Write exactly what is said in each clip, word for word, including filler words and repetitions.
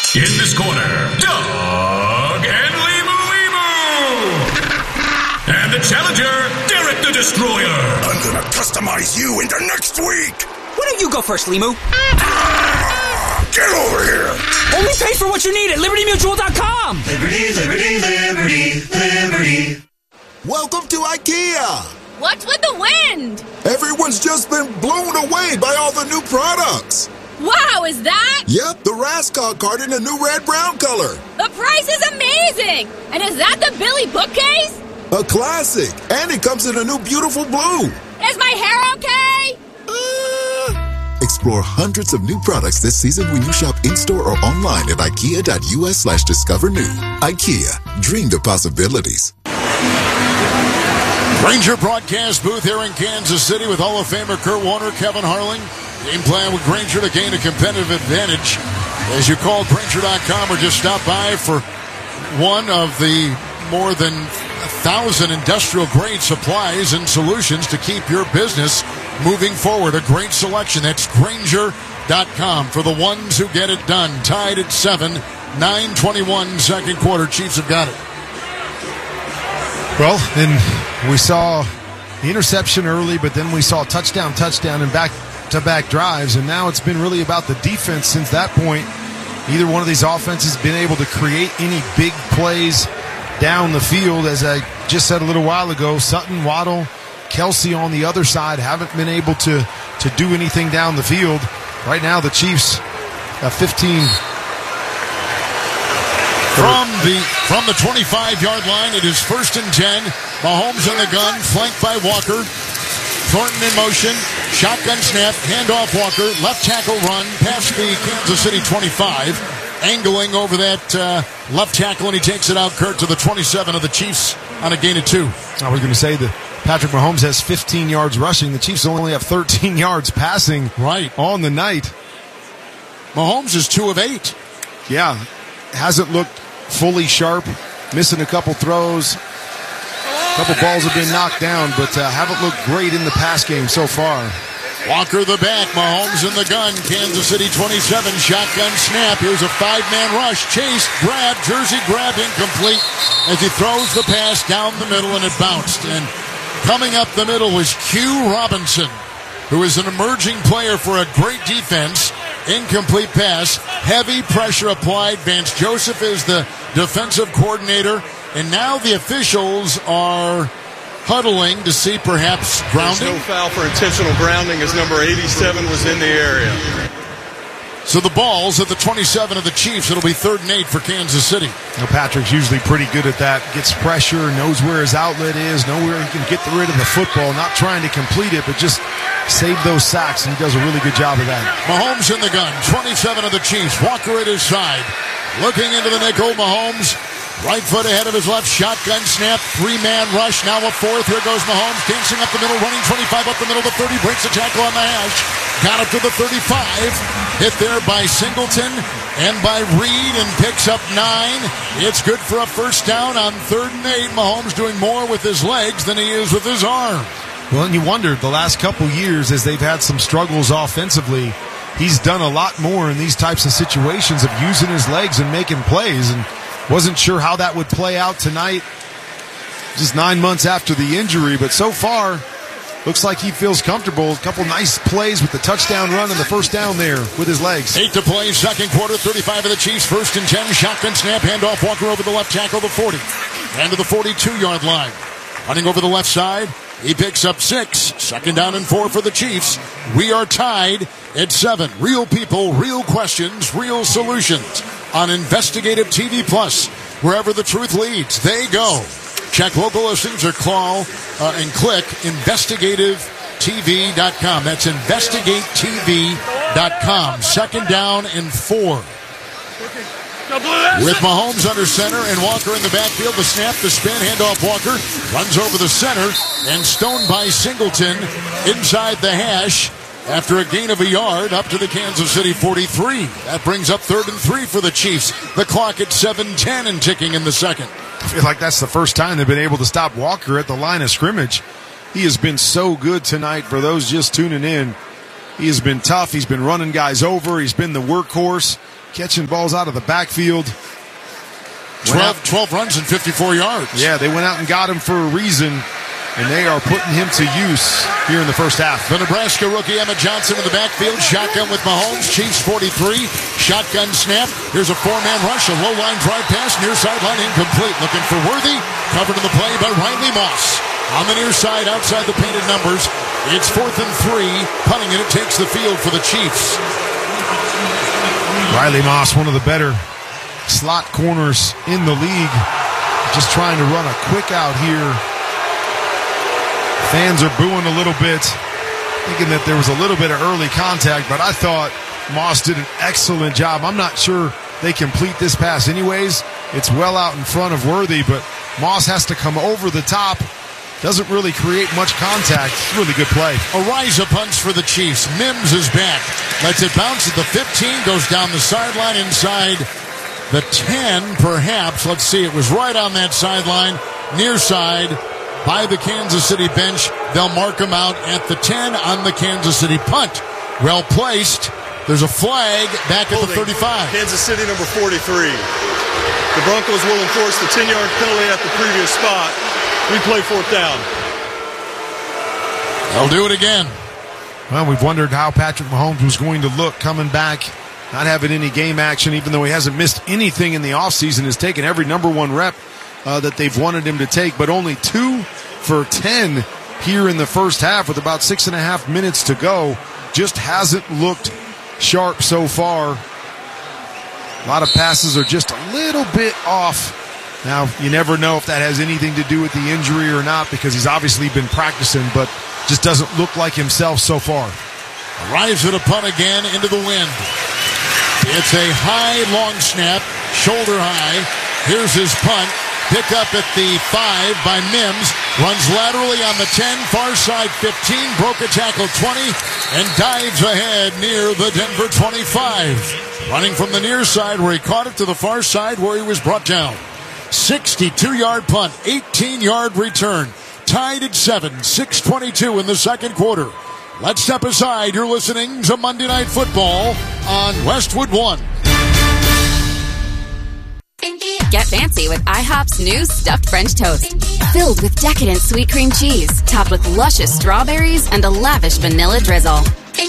In this corner, Doug and Limu Limu. And the challenger, Derek the Destroyer. I'm gonna customize you into next week. Why don't you go first, Limu? Ah, get over here. Only pay for what you need at Liberty Mutual dot com. Liberty, Liberty, Liberty, Liberty. Welcome to IKEA. What's with the wind? Everyone's just been blown away by all the new products. Wow, is that? Yep, the Rascog card in a new red-brown color. The price is amazing. And is that the Billy bookcase? A classic. And it comes in a new beautiful blue. Is my hair okay? Uh... Explore hundreds of new products this season when you shop in-store or online at ikea.us slash discover new. IKEA. Dream the possibilities. Grainger broadcast booth here in Kansas City with Hall of Famer Kurt Warner, Kevin Harling. Game plan with Grainger to gain a competitive advantage. As you call Grainger dot com or just stop by for one of the more than a thousand industrial-grade supplies and solutions to keep your business moving forward. A great selection. That's Grainger dot com for the ones who get it done. Tied at seven, nine twenty-one second quarter. Chiefs have got it. Well, then we saw the interception early, but then we saw touchdown, touchdown, and back-to-back drives, and now it's been really about the defense since that point. Either one of these offenses has been able to create any big plays down the field. As I just said a little while ago, Sutton, Waddle, Kelsey on the other side haven't been able to, to do anything down the field. Right now, the Chiefs have fifteen. From the from the twenty-five-yard line, it is first and ten. Mahomes in the gun, flanked by Walker. Thornton in motion. Shotgun snap, handoff Walker. Left tackle run past the Kansas City twenty-five. Angling over that uh, left tackle, and he takes it out, Kurt, to the twenty-seven of the Chiefs on a gain of two. I was going to say that Patrick Mahomes has fifteen yards rushing. The Chiefs only have thirteen yards passing right on the night. Mahomes is two of eight. Yeah, hasn't looked fully sharp, missing a couple throws. A couple balls have been knocked down, but uh, haven't looked great in the pass game so far. Walker the back, Mahomes in the gun, Kansas City twenty-seven, shotgun snap. Here's a five-man rush, chase, grab, jersey grab, incomplete as he throws the pass down the middle and it bounced. And coming up the middle was Q Robinson, who is an emerging player for a great defense. Incomplete pass, heavy pressure applied. Vance Joseph is the defensive coordinator, and now the officials are huddling to see perhaps grounding. There's no foul for intentional grounding as number eighty-seven was in the area. So the ball's at the twenty-seven of the Chiefs. It'll be third and eight for Kansas City. Now Patrick's usually pretty good at that. Gets pressure, knows where his outlet is, knows where he can get rid of the football. Not trying to complete it, but just save those sacks, and he does a really good job of that. Mahomes in the gun, twenty-seven of the Chiefs. Walker at his side. Looking into the nickel, Mahomes. Right foot ahead of his left, shotgun snap, three-man rush, now a fourth. Here goes Mahomes, dancing up the middle, running twenty-five up the middle, the thirty, breaks the tackle on the hash. Got up to the thirty-five, hit there by Singleton and by Reed, and picks up nine. It's good for a first down on third and eight. Mahomes doing more with his legs than he is with his arm. Well, and you wondered the last couple years as they've had some struggles offensively, he's done a lot more in these types of situations of using his legs and making plays, and wasn't sure how that would play out tonight, just nine months after the injury, but so far, looks like he feels comfortable. A couple nice plays with the touchdown run and the first down there with his legs. Eight to play, second quarter, thirty-five of the Chiefs, first and ten, shotgun snap, handoff, Walker over the left tackle, the forty, and to the forty-two-yard line. Running over the left side, he picks up six, second down and four for the Chiefs. We are tied at seven. Real people, real questions, real solutions. On Investigative T V Plus, wherever the truth leads, they go. Check local listings or call uh, and click investigative T V dot com. That's investigate T V dot com. Second down and four. With Mahomes under center and Walker in the backfield, the snap, the spin, handoff Walker, runs over the center and stoned by Singleton inside the hash. After a gain of a yard, up to the Kansas City forty-three. That brings up third and three for the Chiefs. The clock at seven ten and ticking in the second. I feel like that's the first time they've been able to stop Walker at the line of scrimmage. He has been so good tonight for those just tuning in. He has been tough. He's been running guys over. He's been the workhorse. catching balls out of the backfield. twelve, twelve runs and fifty-four yards. Yeah, they went out and got him for a reason, and they are putting him to use here in the first half. The Nebraska rookie Emmett Johnson in the backfield. Shotgun with Mahomes. Chiefs forty-three. Shotgun snap. Here's a four-man rush. A low-line drive pass. Near sideline incomplete. Looking for Worthy. Covered in the play by Riley Moss. On the near side, outside the painted numbers. It's fourth and three. Punting it. It takes the field for the Chiefs. Riley Moss, one of the better slot corners in the league. Just trying to run a quick out here. Fans are booing a little bit, thinking that there was a little bit of early contact, but I thought Moss did an excellent job. I'm not sure they complete this pass anyways. It's well out in front of Worthy, but Moss has to come over the top. Doesn't really create much contact. Really good play. Ariza punts for the Chiefs. Mims is back. Lets it bounce at the fifteen. Goes down the sideline inside the ten, perhaps. Let's see. It was right on that sideline. Near side by the Kansas City bench. They'll mark him out at the ten on the Kansas City punt. Well placed. There's a flag back at the thirty-five. Kansas City number forty-three. The Broncos will enforce the ten-yard penalty at the previous spot. We play fourth down. They'll do it again. Well, we've wondered how Patrick Mahomes was going to look coming back, not having any game action, even though he hasn't missed anything in the offseason, has taken every number one rep uh, that they've wanted him to take, but only two for ten here in the first half with about six and a half minutes to go. Just hasn't looked sharp so far. A lot of passes are just a little bit off. Now, you never know if that has anything to do with the injury or not, because he's obviously been practicing, but just doesn't look like himself so far. Arrives at a punt again into the wind. It's a high, long snap, shoulder high. Here's his punt. Pick up at the five by Mims. Runs laterally on the ten, far side fifteen. Broke a tackle twenty and dives ahead near the Denver twenty-five. Running from the near side where he caught it to the far side where he was brought down. sixty-two-yard punt, eighteen-yard return. Tied at seven, six twenty-two in the second quarter. Let's step aside. You're listening to Monday Night Football on Westwood One. Get fancy with IHOP's new stuffed French toast. Filled with decadent sweet cream cheese, topped with luscious strawberries and a lavish vanilla drizzle.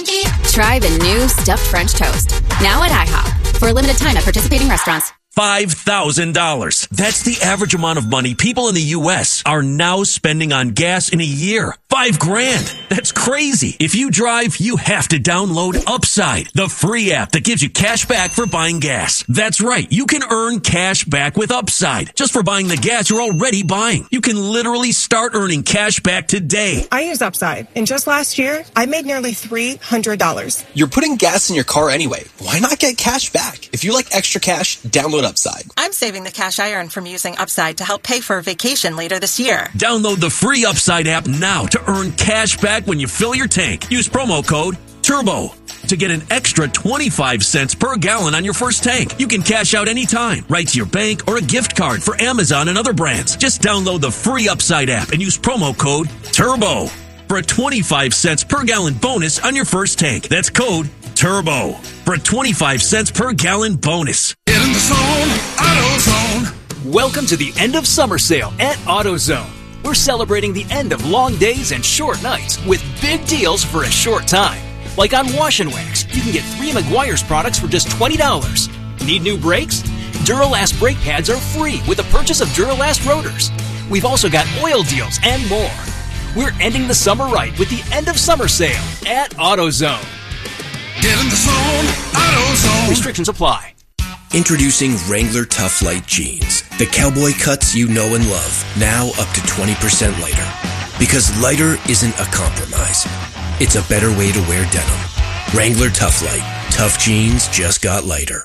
Try the new stuffed French toast. Now at IHOP. For a limited time at participating restaurants. five thousand dollars. That's the average amount of money people in the U S are now spending on gas in a year. Five grand. That's crazy. If you drive, you have to download Upside, the free app that gives you cash back for buying gas. That's right. You can earn cash back with Upside just for buying the gas you're already buying. You can literally start earning cash back today. I use Upside, and just last year, I made nearly three hundred dollars. You're putting gas in your car anyway. Why not get cash back? If you like extra cash, download Upside. I'm saving the cash I earn from using Upside to help pay for a vacation later this year. Download the free Upside app now to earn cash back when you fill your tank. Use promo code TURBO to get an extra twenty-five cents per gallon on your first tank. You can cash out anytime, right to your bank or a gift card for Amazon and other brands. Just download the free Upside app and use promo code TURBO for a twenty-five cents per gallon bonus on your first tank. That's code TURBO for a twenty-five cents per gallon bonus. Get in the zone, AutoZone. Welcome to the end of summer sale at AutoZone. We're celebrating the end of long days and short nights with big deals for a short time. Like on Wash and Wax, you can get three Meguiar's products for just twenty dollars. Need new brakes? Duralast brake pads are free with the purchase of Duralast rotors. We've also got oil deals and more. We're ending the summer right with the end of summer sale at AutoZone. Get in the zone, AutoZone. Restrictions apply. Introducing Wrangler Tough Light Jeans. The cowboy cuts you know and love, now up to twenty percent lighter. Because lighter isn't a compromise. It's a better way to wear denim. Wrangler Tough Light. Tough jeans just got lighter.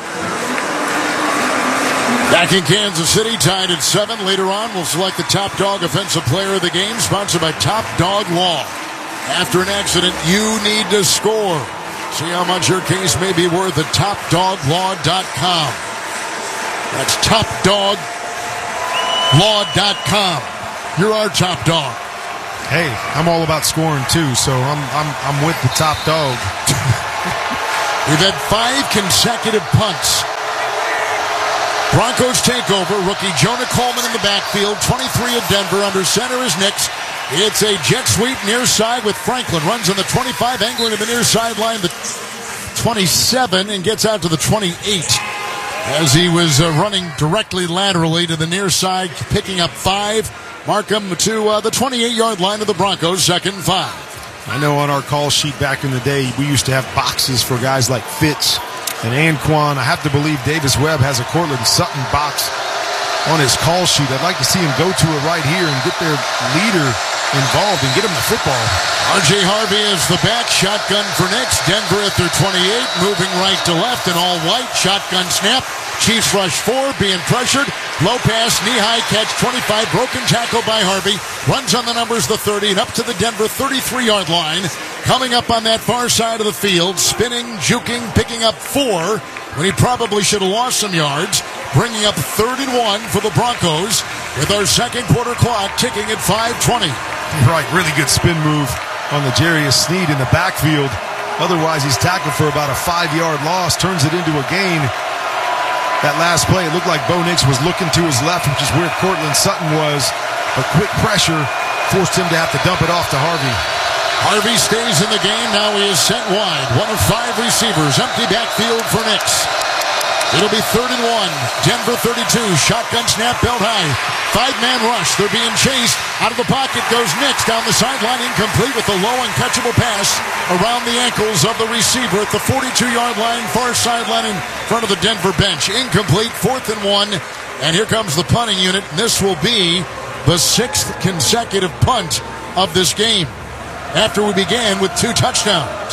Back in Kansas City, tied at seven. Later on, we'll select the top dog offensive player of the game, sponsored by Top Dog Law. After an accident, you need to score. See how much your case may be worth at top dog law dot com. That's top dog law dot com. You're our top dog. Hey, I'm all about scoring too, so I'm I'm I'm with the top dog. We've had five consecutive punts. Broncos take over. Rookie Jonah Coleman in the backfield. twenty-three of Denver. Under center is Nix. It's a jet sweep near side with Franklin. Runs on the twenty-five, angling to the near sideline. The twenty-seven and gets out to the twenty-eight as he was uh, running directly laterally to the near side, picking up five. Markham to uh, the twenty-eight-yard line of the Broncos, second and five. I know on our call sheet back in the day, we used to have boxes for guys like Fitz and Anquan. I have to believe Davis Webb has a Cortland Sutton box on his call sheet. I'd like to see him go to it right here and get their leader involved and get him the football. R J Harvey is the back. Shotgun for Nix. Denver at their twenty-eight, moving right to left, and all white. Shotgun snap. Chiefs rush four, being pressured. Low pass, knee-high catch, twenty-five. Broken tackle by Harvey. Runs on the numbers, the thirty, and up to the Denver thirty-three-yard line. Coming up on that far side of the field, spinning, juking, picking up four when he probably should have lost some yards. Bringing up third and one for the Broncos with our second quarter clock ticking at five twenty. Right, really good spin move on the Jarius Sneed in the backfield. Otherwise, he's tackled for about a five-yard loss, turns it into a gain. That last play, it looked like Bo Nix was looking to his left, which is where Cortland Sutton was. But quick pressure forced him to have to dump it off to Harvey. Harvey stays in the game. Now he is sent wide. One of five receivers. Empty backfield for Nix. It'll be third and one. Denver thirty-two. Shotgun snap, belt high. Five-man rush. They're being chased. Out of the pocket goes Nix. Down the sideline, incomplete with a low uncatchable pass around the ankles of the receiver at the forty-two-yard line, far sideline in front of the Denver bench. Incomplete, fourth and one. And here comes the punting unit. This will be the sixth consecutive punt of this game after we began with two touchdowns.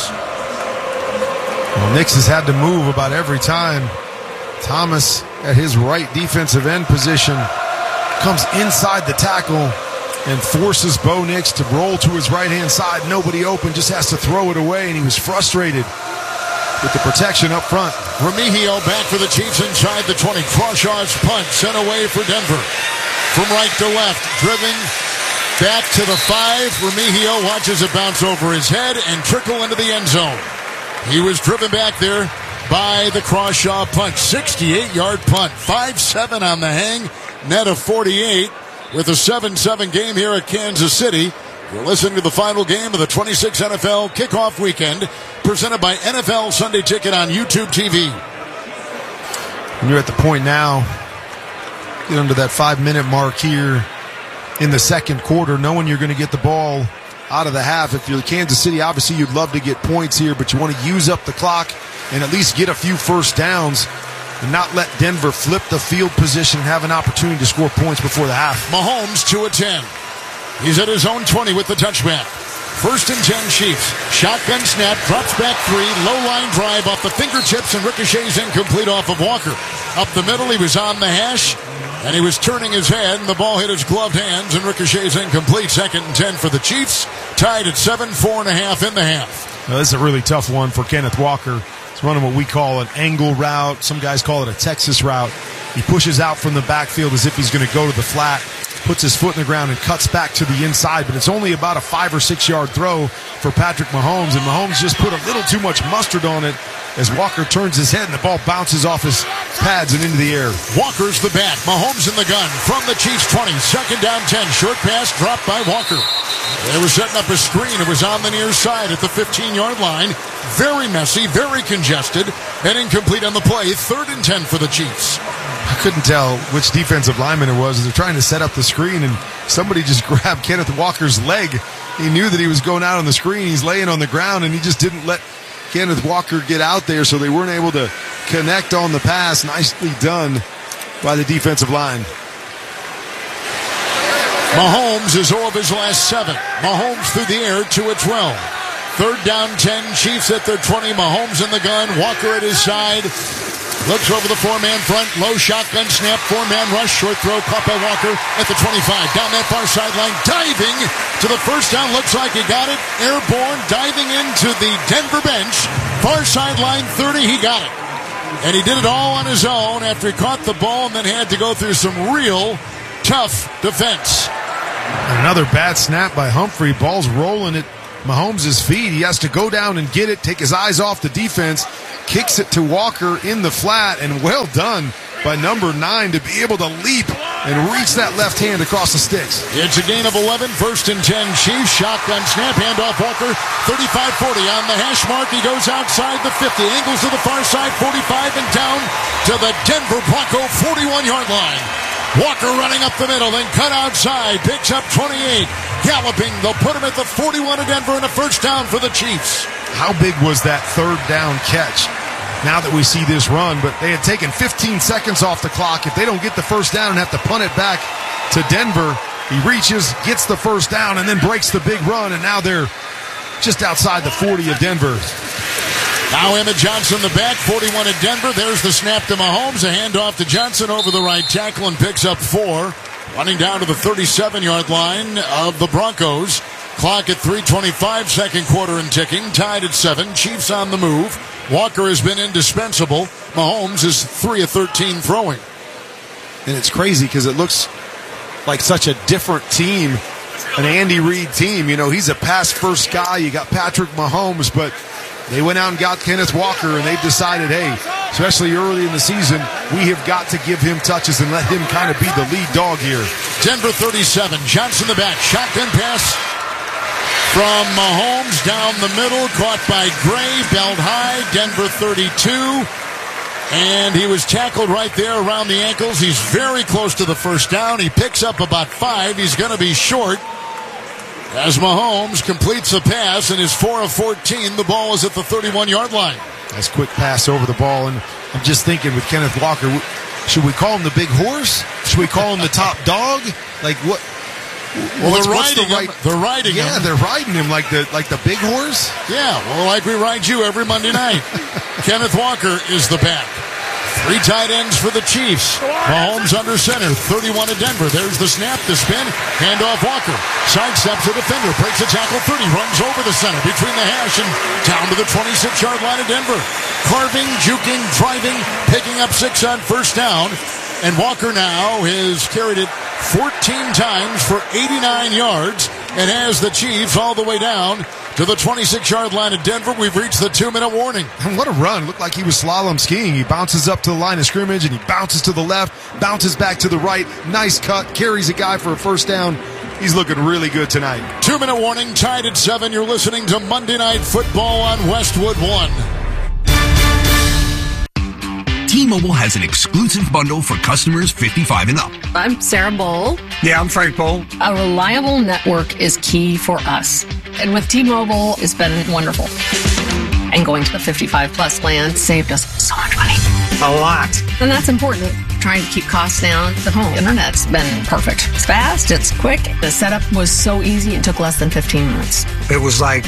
Well, Nix has had to move about every time. Thomas at his right defensive end position comes inside the tackle and forces Bo Nix to roll to his right-hand side. Nobody open, just has to throw it away, and he was frustrated with the protection up front. Remigio back for the Chiefs inside the twenty. Crawshaw's punt sent away for Denver. From right to left, driven back to the five. Remigio watches it bounce over his head and trickle into the end zone. He was driven back there by the Crawshaw punt. sixty-eight-yard punt. five seven on the hang. Net of forty-eight with a seven seven game here at Kansas City. You're listening to the final game of the twenty-six N F L kickoff weekend, presented by N F L Sunday Ticket on YouTube T V. And you're at the point now, get under that five-minute mark here in the second quarter, knowing you're going to get the ball out of the half. If you're Kansas City, obviously you'd love to get points here, but you want to use up the clock and at least get a few first downs and not let Denver flip the field position and have an opportunity to score points before the half. Mahomes two of ten. He's at his own twenty with the touchback. First and ten Chiefs. Shotgun snap, drops back three, low line drive off the fingertips, and ricochets incomplete off of Walker. Up the middle, he was on the hash, and he was turning his head, and the ball hit his gloved hands, and ricochets incomplete. Second and ten for the Chiefs, tied at seven, four and a half in the half. Now, this is a really tough one for Kenneth Walker. He's running what we call an angle route. Some guys call it a Texas route. He pushes out from the backfield as if he's going to go to the flat, puts his foot in the ground and cuts back to the inside, but it's only about a five or six yard throw for Patrick Mahomes, and Mahomes just put a little too much mustard on it as Walker turns his head and the ball bounces off his pads and into the air. Walker's the back. Mahomes in the gun from the Chiefs twenty. Second down ten. Short pass dropped by Walker. They were setting up a screen. It was on the near side at the fifteen-yard line. Very messy, very congested, and incomplete on the play. Third and ten for the Chiefs. I couldn't tell which defensive lineman it was. They're trying to set up the screen, and somebody just grabbed Kenneth Walker's leg. He knew that he was going out on the screen. He's laying on the ground, and he just didn't let Kenneth Walker get out there, so they weren't able to connect on the pass. Nicely done by the defensive line. Mahomes is zero of his last seven. Mahomes through the air, two of twelve. Third down ten, Chiefs at their twenty. Mahomes in the gun, Walker at his side. Looks over the four-man front, low shotgun snap, four-man rush, short throw, caught by Walker at the twenty-five. Down that far sideline, diving to the first down, looks like he got it. Airborne, diving into the Denver bench. Far sideline, thirty, he got it. And he did it all on his own after he caught the ball and then had to go through some real tough defense. Another bad snap by Humphrey. Ball's rolling at Mahomes' feet. He has to go down and get it, take his eyes off the defense, kicks it to Walker in the flat, and well done by number nine to be able to leap and reach that left hand across the sticks. It's a gain of eleven, first and ten Chiefs. Shotgun snap, handoff Walker, thirty-five forty on the hash mark. He goes outside the fifty, angles to the far side, forty-five and down to the Denver Bronco forty-one-yard line. Walker running up the middle, then cut outside, picks up twenty-eight, galloping. They'll put him at the forty-one of Denver and a first down for the Chiefs. How big was that third down catch? Now that we see this run, but they had taken fifteen seconds off the clock. If they don't get the first down and have to punt it back to Denver, he reaches, gets the first down, and then breaks the big run, and now they're just outside the forty of Denver. Now Emmett Johnson the back, forty-one at Denver. There's the snap to Mahomes, a handoff to Johnson over the right tackle and picks up four. Running down to the thirty-seven-yard line of the Broncos. Clock at three twenty-five, second quarter and ticking. Tied at seven, Chiefs on the move. Walker has been indispensable. Mahomes is three of thirteen throwing. And it's crazy because it looks like such a different team, an Andy Reid team. You know, he's a pass-first guy. You got Patrick Mahomes, but they went out and got Kenneth Walker, and they've decided, hey, especially early in the season, we have got to give him touches and let him kind of be the lead dog here. Denver thirty-seven, Johnson the back, shotgun pass from Mahomes down the middle, caught by Gray, belt high, Denver thirty-two. And he was tackled right there around the ankles. He's very close to the first down. He picks up about five. He's going to be short as Mahomes completes the pass and is four of fourteen. The ball is at the thirty-one-yard line. Nice quick pass over the ball. And I'm just thinking with Kenneth Walker, should we call him the big horse? Should we call him the top dog? Like what? Well, what's, they're what's riding the right, him. They're riding yeah, him. Yeah, they're riding him like the like the big horse. Yeah, well, like we ride you every Monday night. Kenneth Walker is the back. Three tight ends for the Chiefs. Mahomes under center, thirty-one of Denver. There's the snap, the spin, handoff Walker. Sidesteps the defender, breaks a tackle thirty, runs over the center between the hash and down to the twenty-six-yard line of Denver. Carving, juking, driving, picking up six on first down. And Walker now has carried it fourteen times for eighty-nine yards and has the Chiefs all the way down to the twenty-six-yard line of Denver. We've reached the two-minute warning. And what a run. Looked like he was slalom skiing. He bounces up to the line of scrimmage, and he bounces to the left, bounces back to the right. Nice cut, carries a guy for a first down. He's looking really good tonight. Two-minute warning, tied at seven. You're listening to Monday Night Football on Westwood One. T-Mobile has an exclusive bundle for customers fifty-five and up. I'm Sarah Bowl. Yeah, I'm Frank Bowl. A reliable network is key for us. And with T-Mobile, it's been wonderful. And going to the fifty-five plus plan saved us so much money. A lot. And that's important. Trying to keep costs down at home. Internet's been perfect. It's fast, it's quick. The setup was so easy, it took less than fifteen minutes. It was like,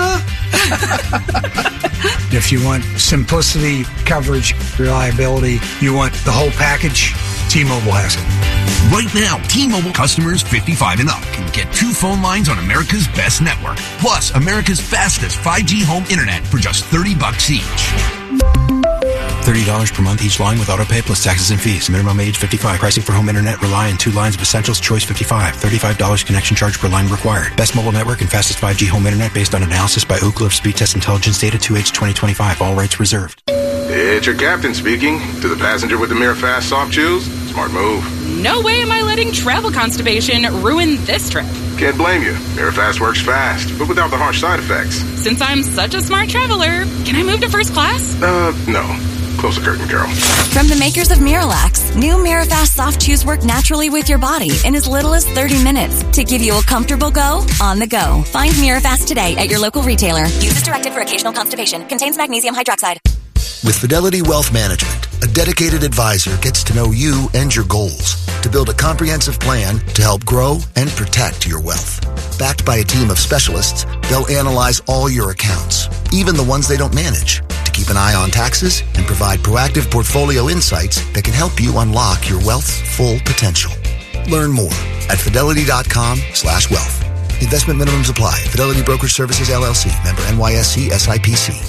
if you want simplicity, coverage, reliability, you want the whole package, T-Mobile has it. Right now, T-Mobile customers fifty-five and up can get two phone lines on America's best network, plus America's fastest five G home internet for just thirty bucks each. thirty dollars per month each line with autopay plus taxes and fees. Minimum age fifty-five. Pricing for home internet rely on two lines of essentials. Choice fifty-five. thirty-five dollars connection charge per line required. Best mobile network and fastest five G home internet based on analysis by Ookla of Speed Test Intelligence data two H twenty twenty-five. All rights reserved. It's your captain speaking. To the passenger with the Mirafast soft chews, smart move. No way am I letting travel constipation ruin this trip. Can't blame you. Mirafast works fast, but without the harsh side effects. Since I'm such a smart traveler, can I move to first class? Uh, no. Close the curtain, Carol. From the makers of Miralax, new Mirafast soft chews work naturally with your body in as little as thirty minutes to give you a comfortable go on the go. Find Mirafast today at your local retailer. Use as directed for occasional constipation. Contains magnesium hydroxide. With Fidelity Wealth Management, a dedicated advisor gets to know you and your goals to build a comprehensive plan to help grow and protect your wealth. Backed by a team of specialists, they'll analyze all your accounts, even the ones they don't manage, to keep an eye on taxes and provide proactive portfolio insights that can help you unlock your wealth's full potential. Learn more at fidelity.com slash wealth. Investment minimums apply. Fidelity Brokerage Services, L L C. Member N Y S C S I P C.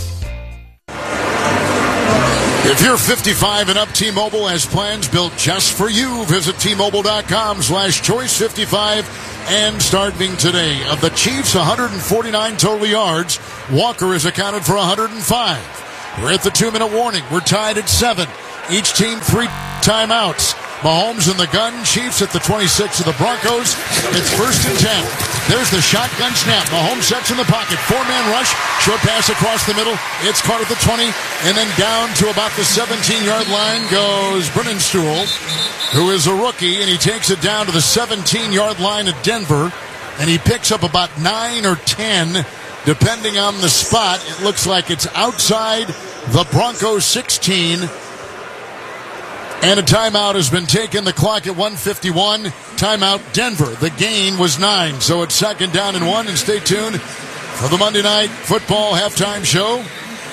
If you're fifty-five and up, T-Mobile has plans built just for you. Visit T-Mobile.com slash choice 55 and start being today. Of the Chiefs, one hundred forty-nine total yards. Walker has accounted for one hundred five. We're at the two-minute warning. We're tied at seven. Each team three timeouts. Mahomes in the gun. Chiefs at the twenty-six of the Broncos. It's first and ten. There's the shotgun snap. Mahomes sets in the pocket. Four-man rush. Short pass across the middle. It's caught at the twenty. And then down to about the seventeen-yard line goes Brennenstuhl, who is a rookie, and he takes it down to the seventeen-yard line at Denver. And he picks up about nine or ten, depending on the spot. It looks like it's outside the Broncos sixteen. And a timeout has been taken. The clock at one fifty-one. Timeout Denver. The gain was nine. So it's second down and one. And stay tuned for the Monday Night Football halftime show.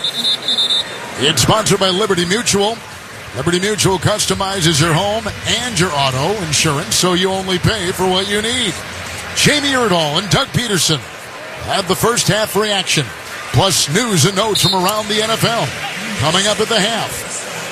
It's sponsored by Liberty Mutual. Liberty Mutual customizes your home and your auto insurance, so you only pay for what you need. Jamie Erdahl and Doug Peterson have the first half reaction, plus news and notes from around the N F L coming up at the half.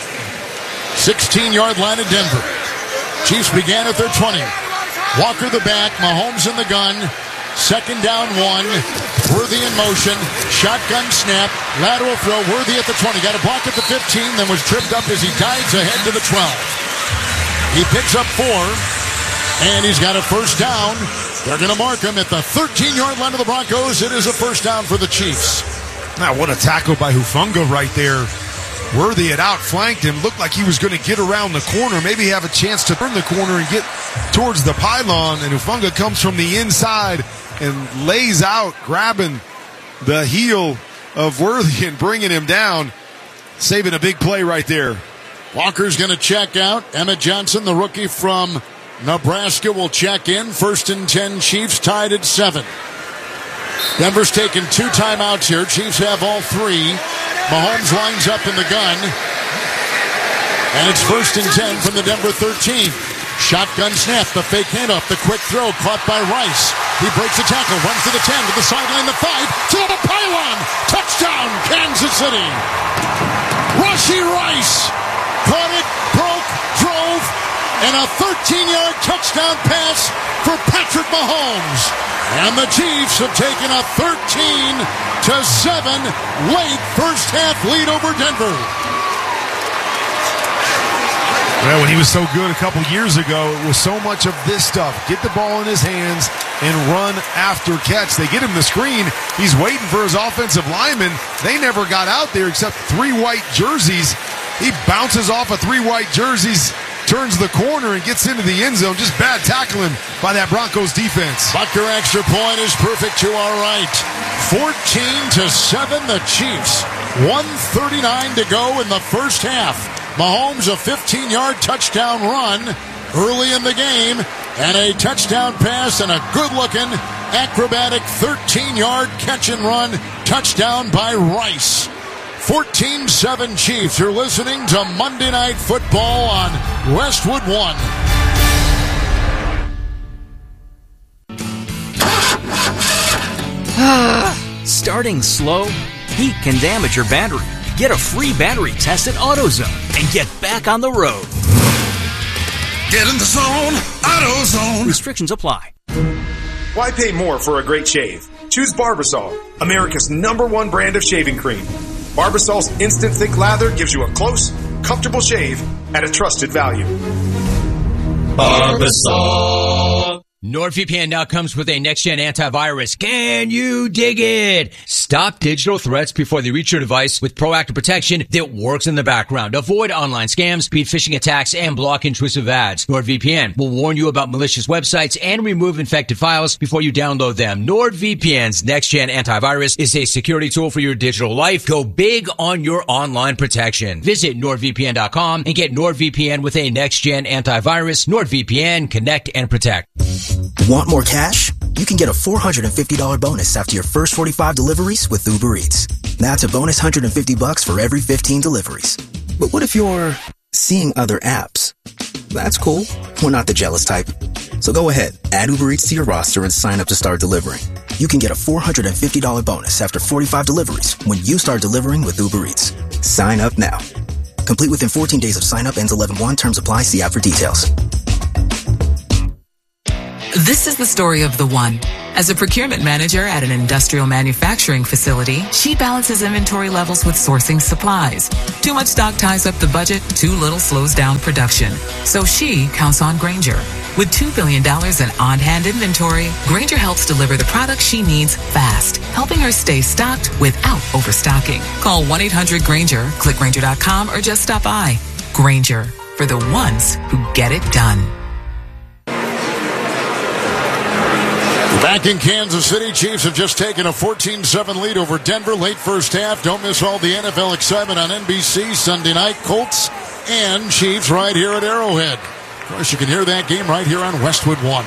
sixteen-yard line at Denver. Chiefs began at their twenty. Walker the back, Mahomes in the gun. Second down one. Worthy in motion. Shotgun snap. Lateral throw. Worthy at the twenty. Got a block at the fifteen, then was tripped up as he dives ahead to the twelve. He picks up four, and he's got a first down. They're going to mark him at the thirteen-yard line of the Broncos. It is a first down for the Chiefs. Now, what a tackle by Hufanga right there. Worthy had outflanked him. Looked like he was going to get around the corner, maybe have a chance to turn the corner and get towards the pylon. And Hufanga comes from the inside and lays out, grabbing the heel of Worthy and bringing him down, saving a big play right there. Walker's going to check out. Emmett Johnson, the rookie from Nebraska, will check in. First and ten, Chiefs tied at seven. Denver's taken two timeouts here. Chiefs have all three. Mahomes lines up in the gun. And it's first and ten from the Denver thirteen. Shotgun snap, the fake handoff, the quick throw caught by Rice. He breaks the tackle, runs to the ten, to the sideline, the five, to the pylon. Touchdown, Kansas City. Rashee Rice caught it, broke, drove, and a thirteen-yard touchdown pass for Patrick Mahomes. And the Chiefs have taken a thirteen to seven late first half lead over Denver. Well, when he was so good a couple years ago, it was so much of this stuff. Get the ball in his hands and run after catch. They get him the screen. He's waiting for his offensive lineman. They never got out there except three white jerseys. He bounces off of three white jerseys, turns the corner, and gets into the end zone. Just bad tackling by that Broncos defense. Butker extra point is perfect to our right. fourteen to seven, the Chiefs. one thirty-nine to go in the first half. Mahomes, a fifteen-yard touchdown run early in the game, and a touchdown pass and a good-looking acrobatic thirteen-yard catch and run touchdown by Rice. fourteen seven Chiefs. You're listening to Monday Night Football on Westwood One. Starting slow? Heat can damage your battery. Get a free battery test at AutoZone and get back on the road. Get in the zone, AutoZone. Restrictions apply. Why pay more for a great shave? Choose Barbasol, America's number one brand of shaving cream. Barbasol's instant thick lather gives you a close, comfortable shave at a trusted value. Barbasol. NordVPN now comes with a next-gen antivirus. Can you dig it? Stop digital threats before they reach your device with proactive protection that works in the background. Avoid online scams, speed phishing attacks, and block intrusive ads. NordVPN will warn you about malicious websites and remove infected files before you download them. NordVPN's next-gen antivirus is a security tool for your digital life. Go big on your online protection. Visit nord V P N dot com and get NordVPN with a next-gen antivirus. NordVPN, connect and protect. Want more cash? You can get a four hundred fifty dollars bonus after your first forty-five deliveries with Uber Eats. That's a bonus one hundred fifty bucks for every fifteen deliveries. But what if you're seeing other apps? That's cool. We're not the jealous type. So go ahead, add Uber Eats to your roster and sign up to start delivering. You can get a four hundred fifty dollars bonus after forty-five deliveries when you start delivering with Uber Eats. Sign up now. Complete within fourteen days of sign up, ends eleven one. Terms apply. See app for details. This is the story of the one. As a procurement manager at an industrial manufacturing facility, she balances inventory levels with sourcing supplies. Too much stock ties up the budget, too little slows down production. So she counts on Grainger. With two billion dollars in on-hand inventory, Grainger helps deliver the products she needs fast, helping her stay stocked without overstocking. Call one eight hundred Grainger, click Grainger dot com, or just stop by. Grainger, for the ones who get it done. Back in Kansas City, Chiefs have just taken a fourteen seven lead over Denver late first half. Don't miss all the N F L excitement on N B C Sunday night. Colts and Chiefs right here at Arrowhead. Of course, you can hear that game right here on Westwood One.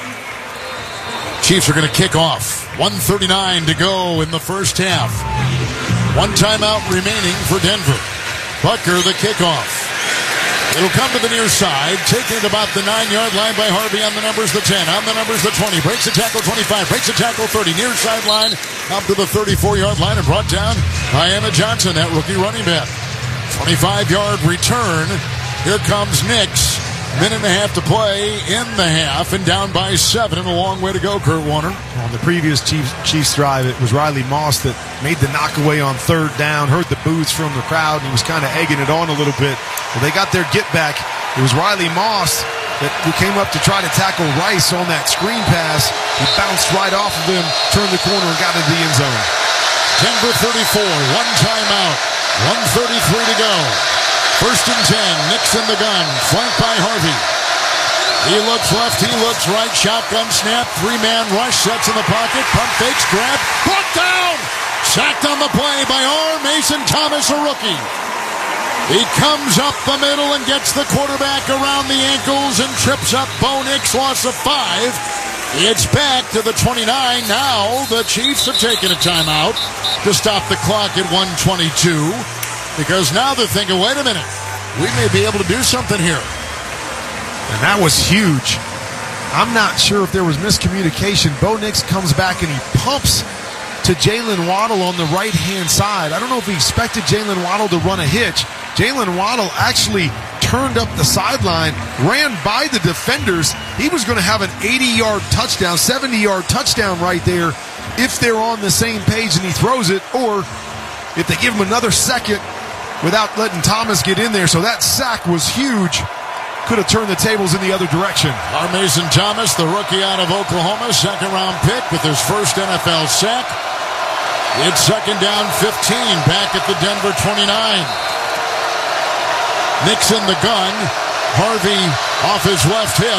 Chiefs are going to kick off. one thirty-nine to go in the first half. One timeout remaining for Denver. Butker, the kickoff. It'll come to the near side, taking it about the nine-yard line by Harvey on the numbers, the ten, on the numbers, the twenty. Breaks the tackle, twenty-five, breaks the tackle, thirty. Near sideline, up to the thirty-four-yard line and brought down by Emma Johnson, that rookie running back. twenty-five-yard return. Here comes Nix. Minute and a half to play in the half, and down by seven, and a long way to go, Kurt Warner. On the previous Chiefs, Chiefs drive, it was Riley Moss that made the knockaway on third down, heard the boos from the crowd, and he was kind of egging it on a little bit. Well, they got their get back. It was Riley Moss that who came up to try to tackle Rice on that screen pass. He bounced right off of him, turned the corner, and got into the end zone. Denver thirty-four, one timeout, one thirty-three to go. First and ten, Nix in the gun, flanked by Harvey. He looks left, he looks right, shotgun snap, three-man rush, sets in the pocket, pump fakes, grab, brought down! Sacked on the play by R. Mason Thomas, a rookie. He comes up the middle and gets the quarterback around the ankles and trips up Bo Nix, loss of five. It's back to the twenty-nine. Now the Chiefs have taken a timeout to stop the clock at one twenty-two. Because now they're thinking, wait a minute, we may be able to do something here. And that was huge. I'm not sure if there was miscommunication. Bo Nix comes back and he pumps to Jalen Waddle on the right-hand side. I don't know if he expected Jalen Waddle to run a hitch. Jalen Waddle actually turned up the sideline, ran by the defenders. He was going to have an eighty-yard touchdown, seventy-yard touchdown right there if they're on the same page and he throws it, or if they give him another second without letting Thomas get in there. So that sack was huge. Could have turned the tables in the other direction. R. Mason Thomas, the rookie out of Oklahoma, second round pick with his first N F L sack. It's second down fifteen, back at the Denver twenty-nine. Nix in the gun. Harvey off his left hip.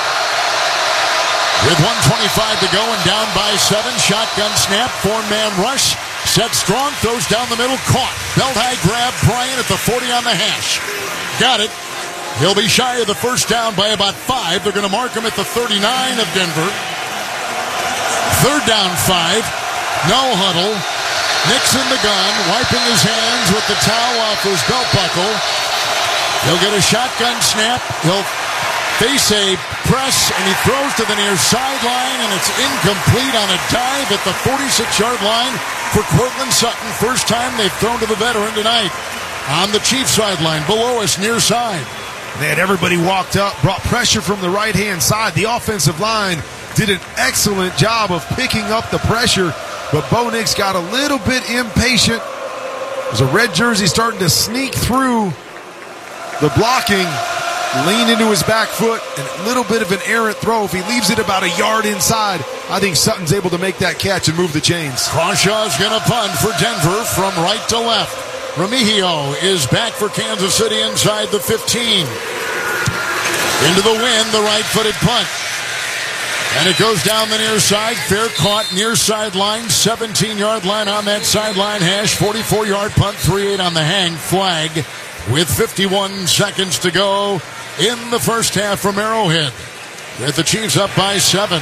With one twenty-five to go and down by seven. Shotgun snap, four-man rush. Set strong, throws down the middle, caught. Belt high grab, Bryant at the forty on the hash. Got it. He'll be shy of the first down by about five. They're going to mark him at the thirty-nine of Denver. Third down five. No huddle. Nix in the gun, wiping his hands with the towel off his belt buckle. He'll get a shotgun snap. He'll face a press, and he throws to the near sideline, and it's incomplete on a dive at the forty-six-yard line for Cortland Sutton. First time they've thrown to the veteran tonight. On the Chiefs sideline, below us, near side. They had everybody walked up, brought pressure from the right-hand side. The offensive line did an excellent job of picking up the pressure, but Bo Nix got a little bit impatient. There's a red jersey starting to sneak through the blocking, lean into his back foot, and a little bit of an errant throw. If he leaves it about a yard inside, I think Sutton's able to make that catch and move the chains. Crawshaw's going to punt for Denver from right to left. Remigio is back for Kansas City inside the fifteen. Into the wind, the right-footed punt. And it goes down the near side. Fair caught near sideline, seventeen-yard line on that sideline hash. forty-four-yard punt, three eight on the hang. Flag with fifty-one seconds to go in the first half from Arrowhead. With the Chiefs up by seven.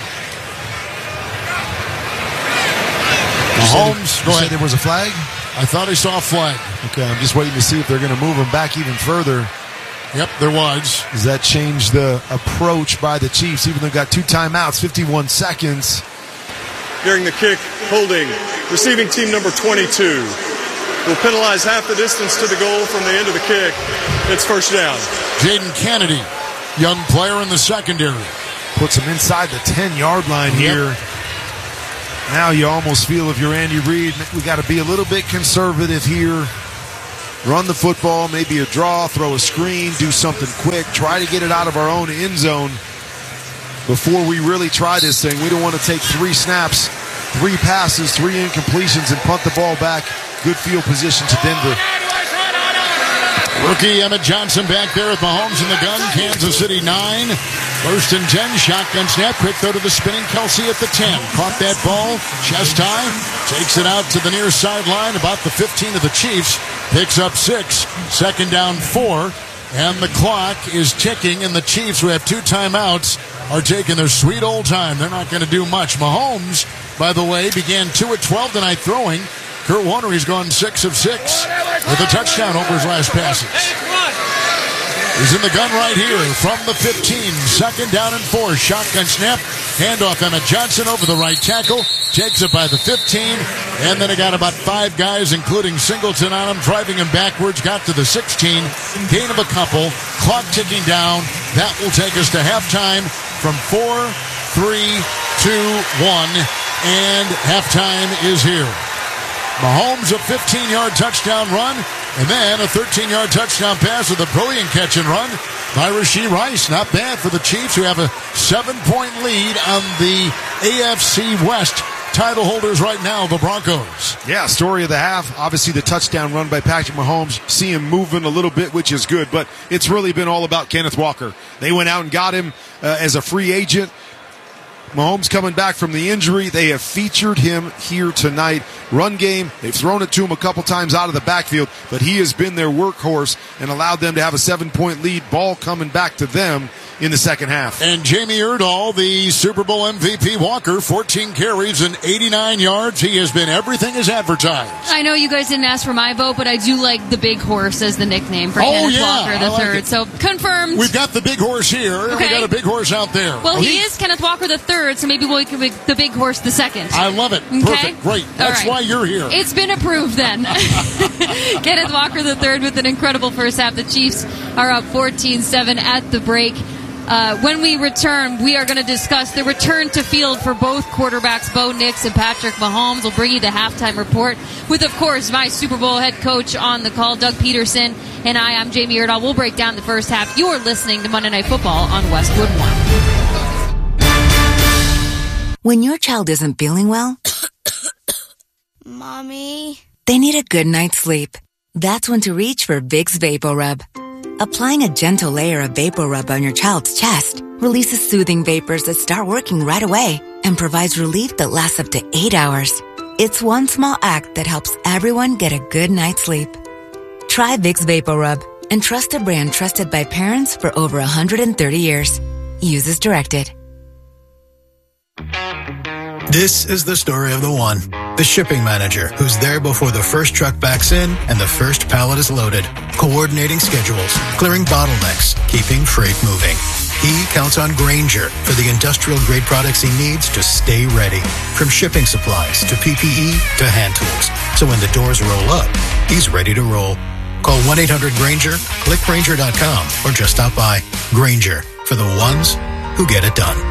Mahomes, go ahead. There was a flag? I thought I saw a flag. Okay, I'm just waiting to see if they're going to move him back even further. Yep, there was. Does that change the approach by the Chiefs, even though they've got two timeouts, fifty-one seconds? During the kick, holding, receiving team number twenty-two. Will penalize half the distance to the goal from the end of the kick. It's first down. Jaden Kennedy, young player in the secondary. Puts him inside the ten-yard line yep. here. Now you almost feel if you're Andy Reid, we got to be a little bit conservative here. Run the football, maybe a draw, throw a screen, do something quick, try to get it out of our own end zone before we really try this thing. We don't want to take three snaps, three passes, three incompletions, and punt the ball back. Good field position to Denver. Rookie Emmett Johnson back there with Mahomes in the gun. Kansas City nine. First and ten. Shotgun snap. Quick throw to the spinning Kelsey at the ten. Caught that ball. Chest high. Takes it out to the near sideline. About the fifteen of the Chiefs. Picks up six. Second down four. And the clock is ticking. And the Chiefs, who have two timeouts, are taking their sweet old time. They're not going to do much. Mahomes, by the way, began two at twelve tonight throwing. Kurt Warner, he's gone six of six with a touchdown over his last passes. He's in the gun right here from the fifteen. Second down and four. Shotgun snap. Handoff Emmett Johnson over the right tackle. Takes it by the fifteen. And then he got about five guys, including Singleton on him, driving him backwards. Got to the sixteen. Gain of a couple. Clock ticking down. That will take us to halftime from four, three, two, one. And halftime is here. Mahomes a fifteen-yard touchdown run, and then a thirteen-yard touchdown pass with a brilliant catch and run by Rashee Rice. Not bad for the Chiefs, who have a seven-point lead on the A F C West title holders right now, the Broncos. Yeah, story of the half. Obviously, the touchdown run by Patrick Mahomes. See him moving a little bit, which is good, but it's really been all about Kenneth Walker. They went out and got him uh, as a free agent. Mahomes coming back from the injury. They have featured him here tonight. Run game, they've thrown it to him a couple times out of the backfield, but he has been their workhorse and allowed them to have a seven-point lead. Ball coming back to them in the second half. And Jamie Erdahl, the Super Bowl M V P Walker, fourteen carries and eighty-nine yards. He has been everything as advertised. I know you guys didn't ask for my vote, but I do like the Big Horse as the nickname for oh, Kenneth yeah, Walker the like third. it. So confirmed. We've got the Big Horse here, and okay. we got a Big Horse out there. Well, oh, he, he is Kenneth Walker the third, so maybe we'll make the Big Horse the second. I love it. Okay? Perfect. Great. That's right. why you're here. It's been approved then. Kenneth Walker the third with an incredible first half. The Chiefs are up fourteen seven at the break. Uh, when we return, we are going to discuss the return to field for both quarterbacks, Bo Nix and Patrick Mahomes. We'll bring you the halftime report with, of course, my Super Bowl head coach on the call, Doug Peterson, and I, I'm Jamie Erdahl. We'll break down the first half. You're listening to Monday Night Football on Westwood One. When your child isn't feeling well, Mommy, they need a good night's sleep. That's when to reach for Vicks VapoRub. Applying a gentle layer of VapoRub on your child's chest releases soothing vapors that start working right away and provides relief that lasts up to eight hours. It's one small act that helps everyone get a good night's sleep. Try Vicks VapoRub and trust a brand trusted by parents for over one hundred thirty years. Use as directed. This is the story of the one, the shipping manager, who's there before the first truck backs in and the first pallet is loaded, coordinating schedules, clearing bottlenecks, keeping freight moving. He counts on Grainger for the industrial-grade products he needs to stay ready, from shipping supplies to P P E to hand tools. So when the doors roll up, he's ready to roll. Call one eight hundred Grainger, click Grainger dot com, or just stop by. Grainger, for the ones who get it done.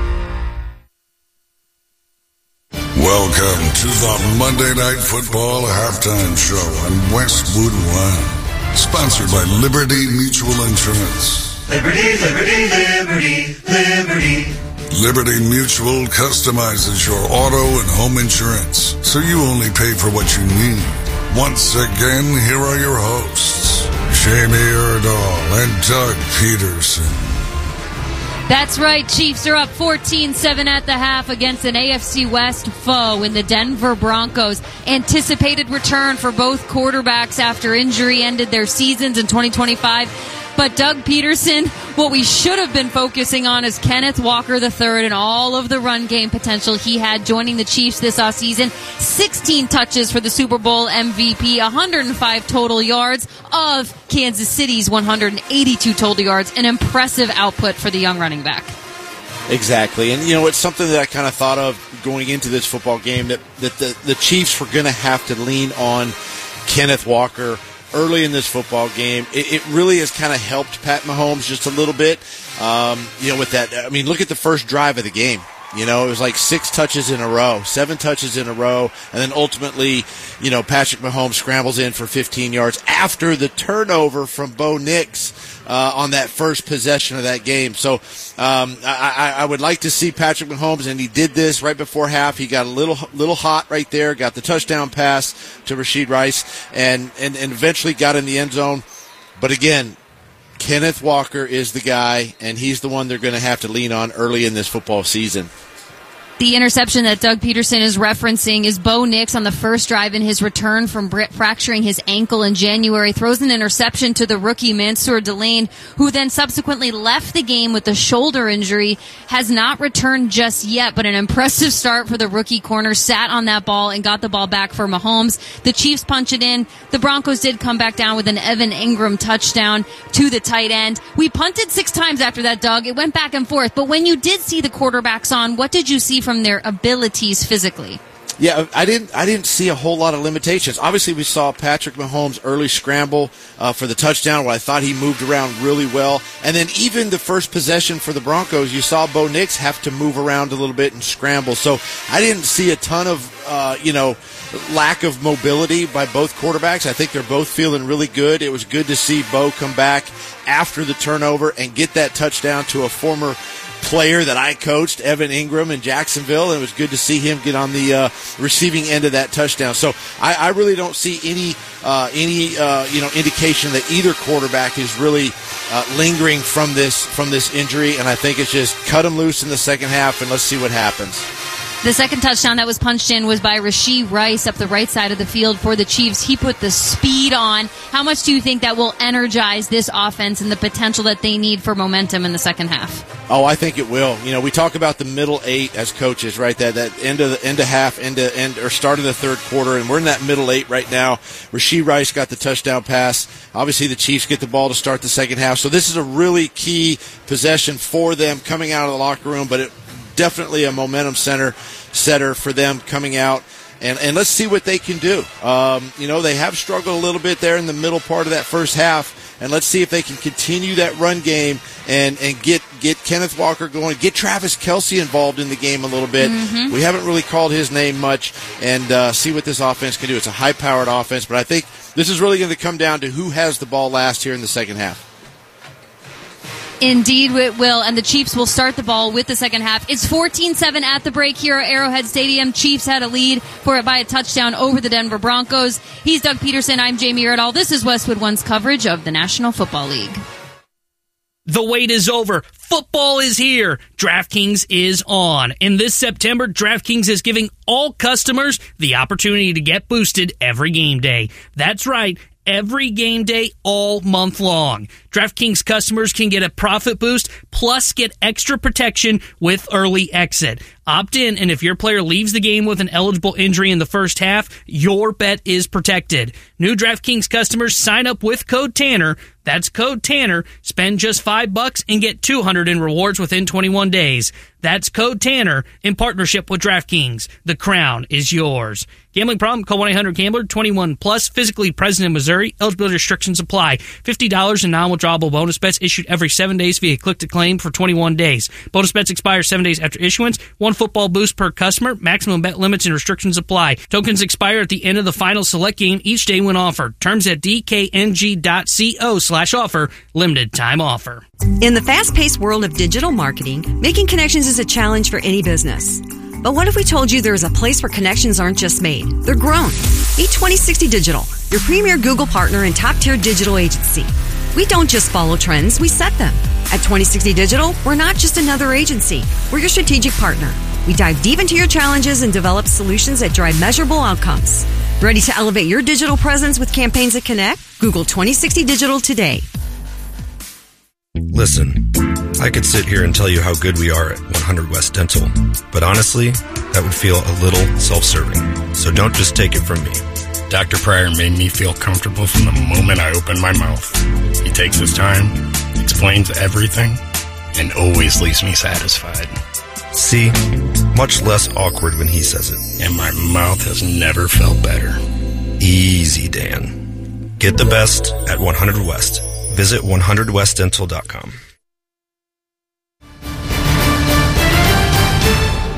Welcome to the Monday Night Football Halftime Show on Westwood One. Sponsored by Liberty Mutual Insurance. Liberty, Liberty, Liberty, Liberty. Liberty Mutual customizes your auto and home insurance, so you only pay for what you need. Once again, here are your hosts, Jamie Erdahl and Doug Peterson. That's right. Chiefs are up fourteen seven at the half against an A F C West foe in the Denver Broncos. Anticipated return for both quarterbacks after injury ended their seasons in twenty twenty-five. But Doug Peterson, what we should have been focusing on is Kenneth Walker the third and all of the run game potential he had joining the Chiefs this offseason. sixteen touches for the Super Bowl M V P, one hundred five total yards of Kansas City's one hundred eighty-two total yards. An impressive output for the young running back. Exactly. And, you know, it's something that I kind of thought of going into this football game, that, that the, the Chiefs were going to have to lean on Kenneth Walker early in this football game. It, it really has kind of helped Pat Mahomes just a little bit. Um, you know, with that, I mean, look at the first drive of the game. You know, it was like six touches in a row, seven touches in a row, and then ultimately, you know, Patrick Mahomes scrambles in for fifteen yards after the turnover from Bo Nix uh, on that first possession of that game. So um, I, I would like to see Patrick Mahomes, and he did this right before half. He got a little little hot right there, got the touchdown pass to Rashee Rice, and, and, and eventually got in the end zone. But again, Kenneth Walker is the guy, and he's the one they're going to have to lean on early in this football season. The interception that Doug Peterson is referencing is Bo Nix on the first drive in his return from fracturing his ankle in January. Throws an interception to the rookie Mansour Delane, who then subsequently left the game with a shoulder injury. Has not returned just yet, but an impressive start for the rookie corner. Sat on that ball and got the ball back for Mahomes. The Chiefs punch it in. The Broncos did come back down with an Evan Ingram touchdown to the tight end. We punted six times after that, Doug. It went back and forth. But when you did see the quarterbacks on, what did you see from from their abilities physically? Yeah, I didn't. I didn't see a whole lot of limitations. Obviously, we saw Patrick Mahomes' early scramble uh, for the touchdown, where I thought he moved around really well. And then even the first possession for the Broncos, you saw Bo Nix have to move around a little bit and scramble. So I didn't see a ton of, uh, you know, lack of mobility by both quarterbacks. I think they're both feeling really good. It was good to see Bo come back after the turnover and get that touchdown to a former player that I coached, Evan Ingram, in Jacksonville, and it was good to see him get on the uh, receiving end of that touchdown. So I, I really don't see any uh, any uh, you know indication that either quarterback is really uh, lingering from this from this injury, and I think it's just cut him loose in the second half and let's see what happens. The second touchdown that was punched in was by Rashee Rice up the right side of the field for the Chiefs. He put the speed on. How much do you think that will energize this offense and the potential that they need for momentum in the second half? Oh, I think it will. You know, we talk about the middle eight as coaches, right? That that end of the end of half, end of end or start of the third quarter, and we're in that middle eight right now. Rashee Rice got the touchdown pass. Obviously, the Chiefs get the ball to start the second half. So this is a really key possession for them coming out of the locker room, but it definitely a momentum center setter for them coming out. And, and let's see what they can do. Um, you know, they have struggled a little bit there in the middle part of that first half. And let's see if they can continue that run game and, and get, get Kenneth Walker going, get Travis Kelce involved in the game a little bit. Mm-hmm. We haven't really called his name much, and uh, see what this offense can do. It's a high-powered offense, but I think this is really going to come down to who has the ball last here in the second half. Indeed, it will, and the Chiefs will start the ball with the second half. It's fourteen seven at the break here at Arrowhead Stadium. Chiefs had a lead for it by a touchdown over the Denver Broncos. He's Doug Peterson. I'm Jamie Erdahl. This is Westwood One's coverage of the National Football League. The wait is over. Football is here. DraftKings is on. And this September, DraftKings is giving all customers the opportunity to get boosted every game day. That's right. Every game day, all month long. DraftKings customers can get a profit boost, plus get extra protection with early exit. Opt in, and if your player leaves the game with an eligible injury in the first half, your bet is protected. New DraftKings customers sign up with code Tanner. That's code Tanner. Spend just five bucks and get two hundred in rewards within twenty-one days. That's code Tanner in partnership with DraftKings. The crown is yours. Gambling problem? Call one eight hundred gambler. twenty-one plus. Physically present in Missouri. Eligibility restrictions apply. fifty dollars in non-withdrawable bonus bets issued every seven days via click-to-claim for twenty-one days. Bonus bets expire seven days after issuance. One football boost per customer. Maximum bet limits and restrictions apply. Tokens expire at the end of the final select game each day when offered. Terms at d k n g dot co slash offer. Limited time offer. In the fast-paced world of digital marketing, making connections is a challenge for any business. But what if we told you there is a place where connections aren't just made, they're grown? Meet twenty sixty Digital, your premier Google partner and top-tier digital agency. We don't just follow trends, we set them. At twenty sixty Digital, we're not just another agency. We're your strategic partner. We dive deep into your challenges and develop solutions that drive measurable outcomes. Ready to elevate your digital presence with campaigns that connect? Google twenty sixty Digital today. Listen, I could sit here and tell you how good we are at one hundred West Dental, but honestly, that would feel a little self-serving. So don't just take it from me. Doctor Pryor made me feel comfortable from the moment I opened my mouth. He takes his time, explains everything, and always leaves me satisfied. See? Much less awkward when he says it. And my mouth has never felt better. Easy, Dan. Get the best at one hundred West. Visit one hundred west dental dot com.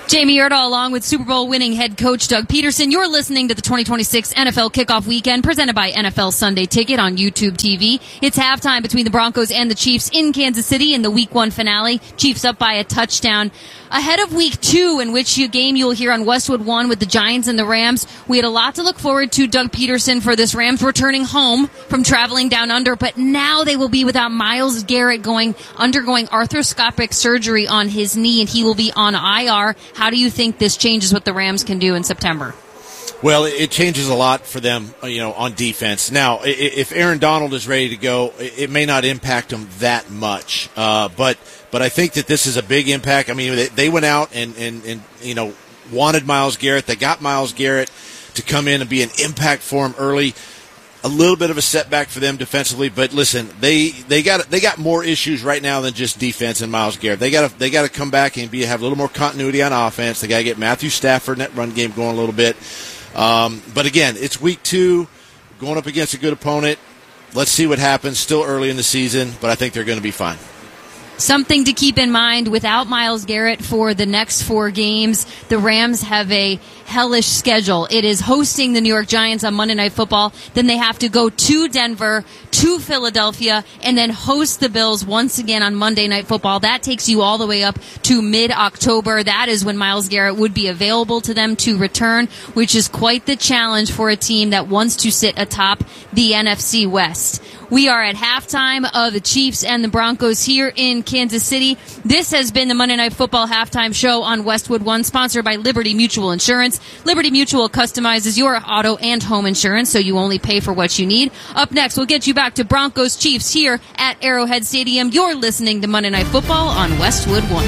Jamie Erdahl along with Super Bowl winning head coach Doug Peterson. You're listening to the twenty twenty-six N F L Kickoff Weekend presented by N F L Sunday Ticket on YouTube T V. It's halftime between the Broncos and the Chiefs in Kansas City in the week one finale. Chiefs up by a touchdown. Ahead of week two, in which you game you'll hear on Westwood One with the Giants and the Rams. We had a lot to look forward to Doug Peterson for this. Rams returning home from traveling down under, but now they will be without Myles Garrett going undergoing arthroscopic surgery on his knee, and he will be on I R. How do you think this changes what the Rams can do in September? Well, it changes a lot for them, you know, on defense. Now, if Aaron Donald is ready to go, it may not impact them that much. Uh, but but I think that this is a big impact. I mean, they went out and, and, and you know, wanted Myles Garrett. They got Myles Garrett to come in and be an impact for him early. A little bit of a setback for them defensively, but listen, they they got they got more issues right now than just defense and Myles Garrett. They got to they got to come back and be have a little more continuity on offense. They got to get Matthew Stafford in that run game going a little bit. Um, but again, it's week two, going up against a good opponent. Let's see what happens. Still early in the season, but I think they're going to be fine. Something to keep in mind, without Myles Garrett for the next four games, the Rams have a hellish schedule. It is hosting the New York Giants on Monday Night Football. Then they have to go to Denver, to Philadelphia, and then host the Bills once again on Monday Night Football. That takes you all the way up to mid-October. That is when Myles Garrett would be available to them to return, which is quite the challenge for a team that wants to sit atop the N F C West. We are at halftime of the Chiefs and the Broncos here in Kansas City. This has been the Monday Night Football halftime show on Westwood One, sponsored by Liberty Mutual Insurance. Liberty Mutual customizes your auto and home insurance, so you only pay for what you need. Up next, we'll get you back to Broncos Chiefs here at Arrowhead Stadium. You're listening to Monday Night Football on Westwood One.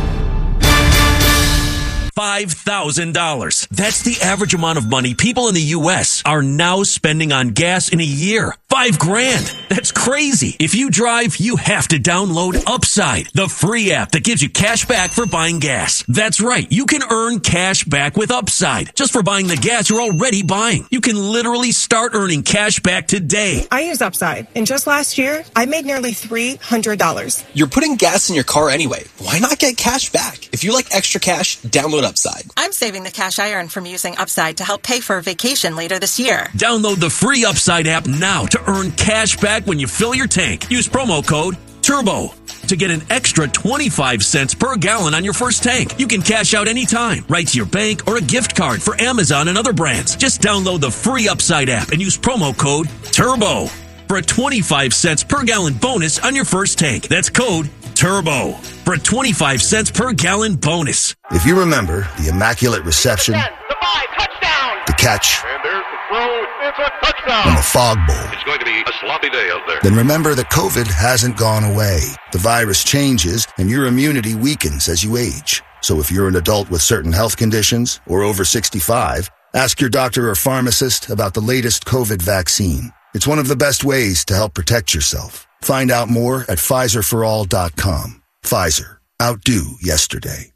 five thousand dollars. That's the average amount of money people in the U S are now spending on gas in a year. Five grand. That's crazy. If you drive, you have to download Upside, the free app that gives you cash back for buying gas. That's right. You can earn cash back with Upside just for buying the gas you're already buying. You can literally start earning cash back today. I use Upside, and just last year, I made nearly three hundred dollars. You're putting gas in your car anyway. Why not get cash back? If you like extra cash, download Upside. I'm saving the cash I earn from using Upside to help pay for a vacation later this year. Download the free Upside app now to earn cash back when you fill your tank. Use promo code TURBO to get an extra twenty-five cents per gallon on your first tank. You can cash out anytime, right to your bank or a gift card for Amazon and other brands. Just download the free Upside app and use promo code TURBO for a twenty-five cents per gallon bonus on your first tank. That's code TURBO for a twenty-five cents per gallon bonus. If you remember the immaculate reception, ten, the five, touchdown, the catch, and there's the throw, it's a touchdown, and the fog bowl, it's going to be a sloppy day out there. Then remember that COVID hasn't gone away. The virus changes and your immunity weakens as you age. So if you're an adult with certain health conditions or over sixty-five, ask your doctor or pharmacist about the latest COVID vaccine. It's one of the best ways to help protect yourself. Find out more at Pfizer for all dot com. Pfizer. Outdo yesterday.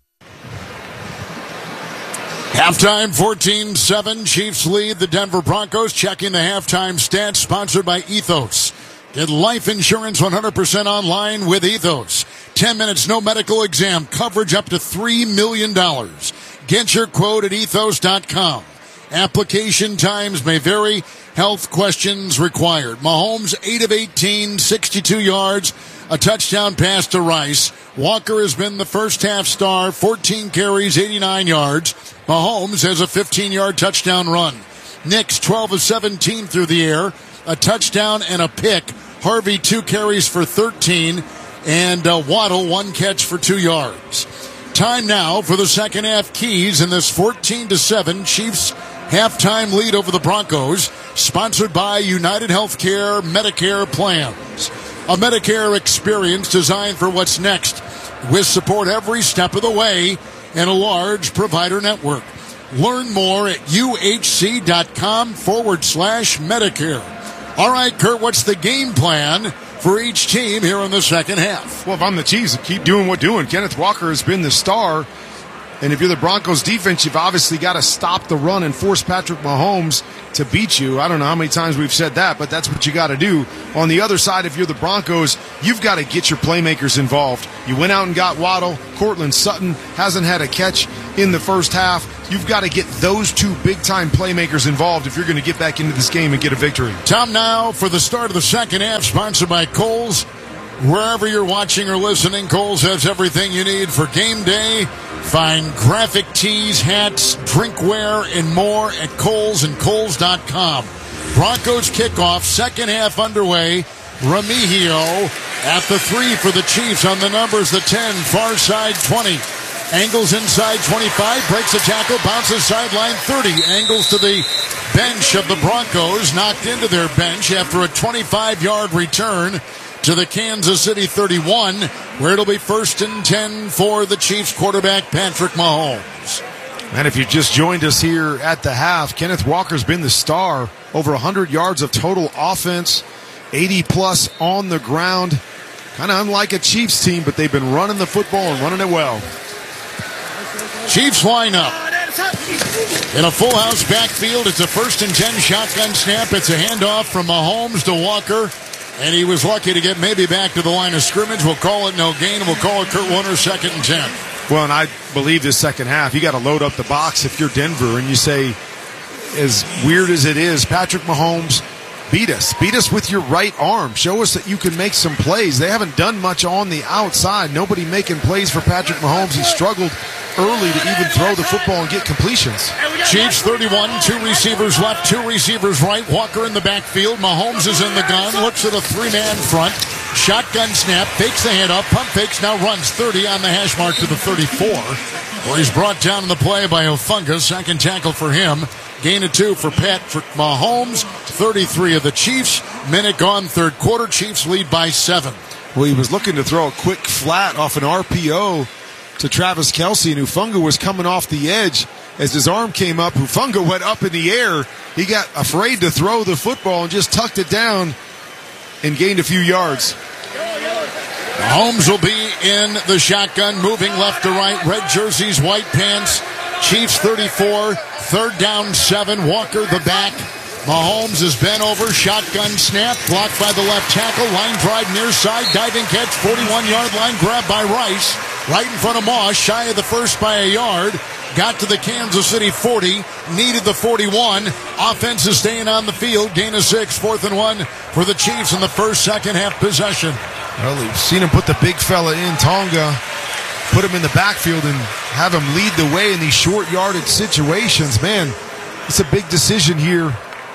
Halftime fourteen seven. Chiefs lead the Denver Broncos. Checking the halftime stats, sponsored by Ethos. Get life insurance one hundred percent online with Ethos. ten minutes, no medical exam. Coverage up to three million dollars. Get your quote at ethos dot com. Application times may vary. Health questions required. Mahomes, eight of eighteen, sixty-two yards, a touchdown pass to Rice. Walker has been the first half star, fourteen carries, eighty-nine yards. Mahomes has a fifteen-yard touchdown run. Knicks, twelve of seventeen through the air, a touchdown and a pick. Harvey, two carries for thirteen, and uh, Waddle, one catch for two yards. Time now for the second half keys in this fourteen to seven Chiefs halftime lead over the Broncos, sponsored by United Healthcare Medicare Plans. A Medicare experience designed for what's next, with support every step of the way and a large provider network. Learn more at uhc.com forward slash Medicare. All right, Kurt, what's the game plan for each team here in the second half? Well, if I'm the Chiefs, keep doing what doing. Kenneth Walker has been the star. And if you're the Broncos defense, you've obviously got to stop the run and force Patrick Mahomes to beat you. I don't know how many times we've said that, but that's what you got to do. On the other side, if you're the Broncos, you've got to get your playmakers involved. You went out and got Waddle. Cortland Sutton hasn't had a catch in the first half. You've got to get those two big-time playmakers involved if you're going to get back into this game and get a victory. Time now for the start of the second half, sponsored by Kohl's. Wherever you're watching or listening, Kohl's has everything you need for game day. Find graphic tees, hats, drinkware, and more at Kohl's and Kohl's dot com. Broncos kickoff, second half underway. Remigio at the three for the Chiefs on the numbers, the ten, far side twenty. Angles inside twenty-five, breaks a tackle, bounces sideline thirty. Angles to the bench of the Broncos, knocked into their bench after a twenty-five-yard return to the Kansas City thirty-one, where it'll be first and ten for the Chiefs quarterback, Patrick Mahomes. And if you just joined us here at the half, Kenneth Walker's been the star. Over one hundred yards of total offense, eighty plus on the ground. Kind of unlike a Chiefs team, but they've been running the football and running it well. Chiefs lineup. In a full house backfield, it's a first and ten shotgun snap. It's a handoff from Mahomes to Walker. And he was lucky to get maybe back to the line of scrimmage. We'll call it no gain, and we'll call it Kurt Warner second and ten. Well, and I believe this second half, you got to load up the box if you're Denver, and you say, as weird as it is, Patrick Mahomes, beat us. Beat us with your right arm. Show us that you can make some plays. They haven't done much on the outside. Nobody making plays for Patrick Mahomes. He struggled early to even throw the football and get completions. Chiefs thirty-one, two receivers left, two receivers right. Walker in the backfield. Mahomes is in the gun, looks at a three-man front. Shotgun snap, fakes the handoff, pump fakes, now runs thirty on the hash mark to the thirty-four. Well, he's brought down in the play by Ofunga. Second tackle for him. Gain of two for Patrick Mahomes. thirty-three of the Chiefs. Minute gone, third quarter. Chiefs lead by seven. Well, he was looking to throw a quick flat off an R P O to Travis Kelce, and Ufunga was coming off the edge. As his arm came up, Ufunga went up in the air. He got afraid to throw the football and just tucked it down and gained a few yards. Mahomes will be in the shotgun, moving left to right. Red jerseys, white pants. Chiefs thirty-four, third down seven. Walker the back. Mahomes is bent over, shotgun snap, blocked by the left tackle. Line drive near side, diving catch, forty-one-yard line, grab by Rice. Right in front of Moss, shy of the first by a yard. Got to the Kansas City forty, needed the forty-one. Offense is staying on the field. Gain of six, fourth and one for the Chiefs in the first, second half possession. Well, we've seen him put the big fella in, Tonga, put him in the backfield and have him lead the way in these short yardage situations. Man, it's a big decision here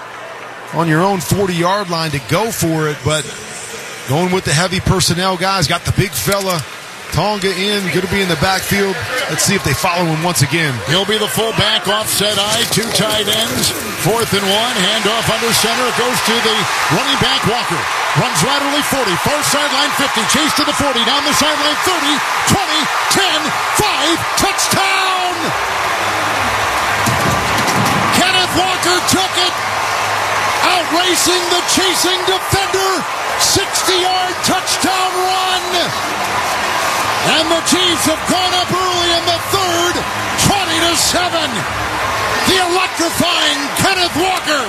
on your own forty-yard line to go for it, but going with the heavy personnel guys, got the big fella Tonga in, going to be in the backfield. Let's see if they follow him once again. He'll be the fullback, offset eye, two tight ends. Fourth and one, handoff under center. It goes to the running back, Walker. Runs laterally forty, far sideline fifty, chase to the forty, down the sideline thirty, twenty, ten, five, touchdown! Kenneth Walker took it, outracing the chasing defender. sixty-yard touchdown run! And the Chiefs have gone up early in the third, twenty to seven. The electrifying Kenneth Walker.